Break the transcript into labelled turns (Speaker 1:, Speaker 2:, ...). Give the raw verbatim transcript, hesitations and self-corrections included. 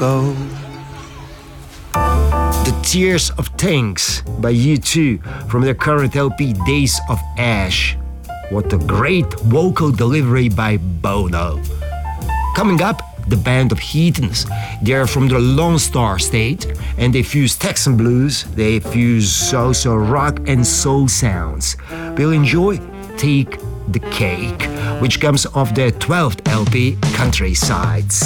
Speaker 1: go.
Speaker 2: The Tears of Thanks by U two from their current L P Days of Ash. What a great vocal delivery by Bono. Coming up, the band of Heathens. They're from the Lone Star State and they fuse Texan blues, they fuse also rock and soul sounds. We'll enjoy Take the Cake, which comes off their twelfth L P, Countrysides.